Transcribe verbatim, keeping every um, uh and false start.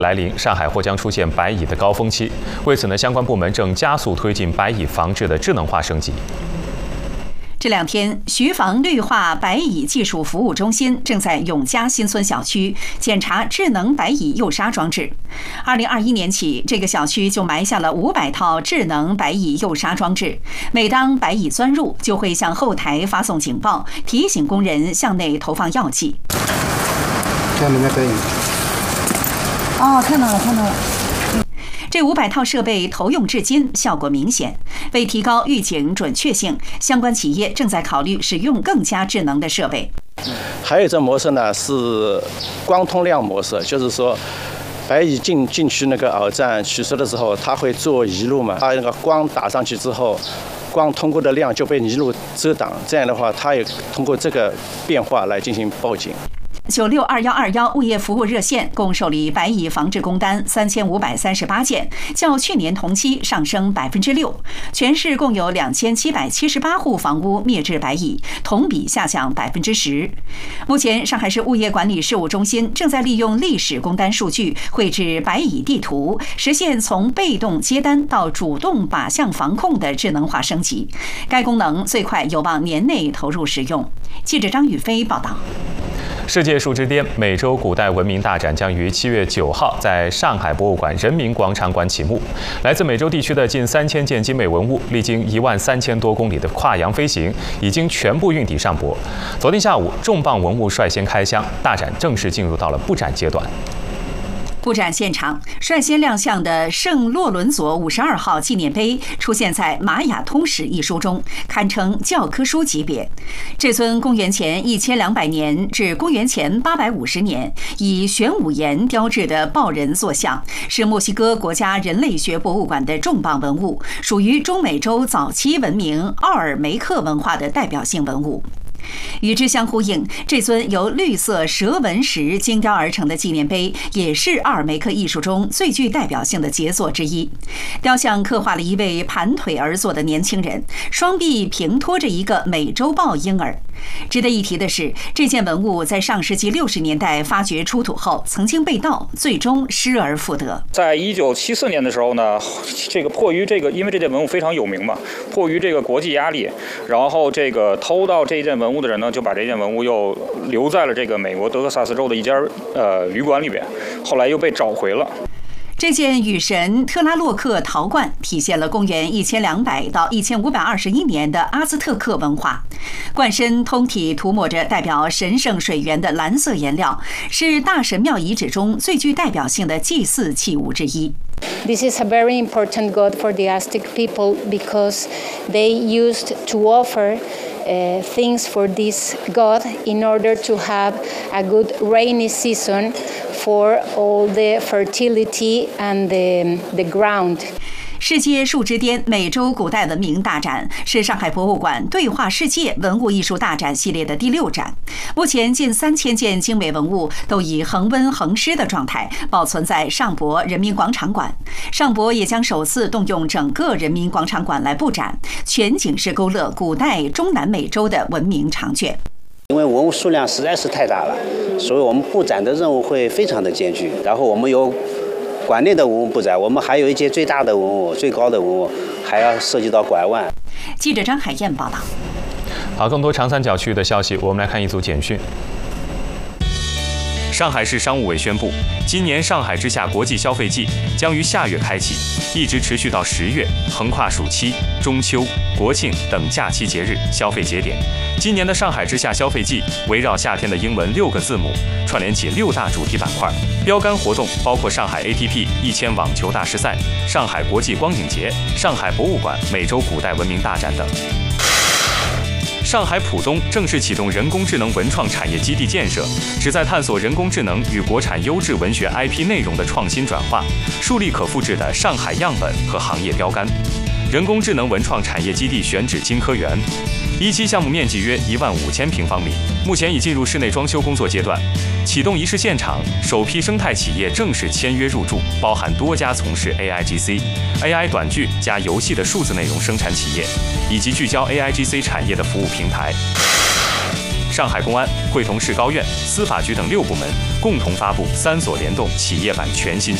来临，上海或将出现白蚁的高峰期。为此呢，相关部门正加速推进白蚁防治的智能化升级。 这两天，徐房绿化白蚁技术服务中心正在永嘉新村小区检查智能白蚁诱杀装置。二零二一年起，这个小区就埋下了五百套智能白蚁诱杀装置。每当白蚁钻入，就会向后台发送警报，提醒工人向内投放药剂。 看里面白蚁。 哦，看到了，看到了。这五百套设备投用至今，效果明显。为提高预警准确性，相关企业正在考虑使用更加智能的设备。 还有一种模式呢是光通量模式，就是说白蚁进进去那个饵站取食的时候，它会做移路嘛，它那个光打上去之后，光通过的量就被泥路遮挡，这样的话，它也通过这个变化来进行报警。 九六二幺二幺物业服务热线共受理白蚁防治工单三千五百三十八件，较去年同期上升百分之六。全市共有两千七百七十八户房屋灭治白蚁，同比下降百分之十。目前，上海市物业管理事务中心正在利用历史工单数据绘制白蚁地图，实现从被动接单到主动靶向防控的智能化升级。该功能最快有望年内投入使用。记者张宇飞报道。 世界树之巅美洲古代文明大展将于七月九号在上海博物馆人民广场馆启幕。来自美洲地区的近三千件精美文物，历经一万三千多公里的跨洋飞行，已经全部运抵上博。昨天下午，重磅文物率先开箱，大展正式进入到了布展阶段。 布展现场，率先亮相的圣洛伦佐五十二号纪念碑出现在《玛雅通史》一书中，堪称教科书级别。这尊公元前一千两百年至公元前八百五十年以玄武岩雕制的豹人塑像，是墨西哥国家人类学博物馆的重磅文物，属于中美洲早期文明奥尔梅克文化的代表性文物。与之相呼应，这尊由绿色蛇纹石精雕而成的纪念碑，也是奥尔梅克艺术中最具代表性的杰作之一。雕像刻画了一位盘腿而坐的年轻人，双臂平托着一个美洲豹婴儿。值得一提的是，这件文物在上世纪六十年代发掘出土后，曾经被盗，最终失而复得。 在一九七四年的时候呢，这个迫于这个，因为这件文物非常有名嘛，迫于这个国际压力，然后这个偷到这件文物的人呢，就把这件文物又留在了这个美国德克萨斯州的一家呃旅馆里边，后来又被找回了。 这件雨神特拉洛克陶罐体现了公元一千两百到一千五百二十一年的阿兹特克文化。罐身通体涂抹着代表神圣水源的蓝色颜料，是大神庙遗址中最具代表性的祭祀器物之一。 This is a very important god for the Aztec people because they used to offer uh, things for this god in order to have a good rainy season for all the fertility and the, the ground. 世界树之巅美洲古代文明大展是上海博物馆对话世界文物艺术大展系列的第六展。目前近三千件精美文物都以恒温恒湿的状态保存在上博人民广场馆。上博也将首次动用整个人民广场馆来布展，全景式勾勒古代中南美洲的文明长卷。 因为文物数量实在是太大了，所以我们布展的任务会非常的艰巨。然后我们有馆内的文物布展，我们还有一些最大的文物、最高的文物，还要涉及到拐弯。 记者张海燕报道。 好，更多长三角区域的消息，我们来看一组简讯。上海市商务委宣布，今年上海之夏国际消费季将于下月开启，一直持续到十月，横跨暑期、中秋、国庆等假期节日消费节点。今年的上海之夏消费季围绕夏天的英文六个字母，串联起六大主题板块，标杆活动包括上海 A T P 一千网球大师赛、上海国际光影节、上海博物馆美洲古代文明大展等。上海浦东正式启动人工智能文创产业基地建设，旨在探索人工智能与国产优质文学 I P 内容的创新转化，树立可复制的上海样本和行业标杆。人工智能文创产业基地选址金科园，一期项目面积约一万五千平方米，目前已进入室内装修工作阶段。启动仪式现场，首批生态企业正式签约入驻，包含多家从事 A I G C、A I 短剧加游戏的数字内容生产企业，以及聚焦 A I G C 产业的服务平台。 上海公安会同市高院、司法局等六部门共同发布三所联动企业版全新